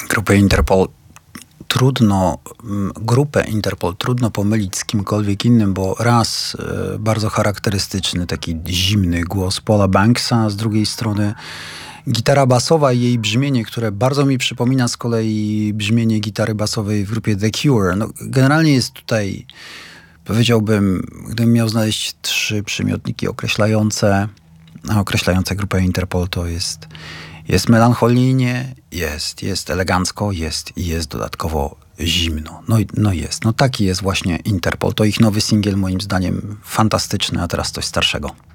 Grupę Interpol trudno pomylić z kimkolwiek innym, bo raz bardzo charakterystyczny, taki zimny głos Paula Banksa, a z drugiej strony gitara basowa i jej brzmienie, które bardzo mi przypomina z kolei brzmienie gitary basowej w grupie The Cure. No, generalnie jest tutaj, powiedziałbym, gdybym miał znaleźć 3 przymiotniki określające grupę Interpol, to jest melancholijnie, jest elegancko, jest dodatkowo zimno. No jest. No taki jest właśnie Interpol. To ich nowy singiel, moim zdaniem fantastyczny, a teraz coś starszego.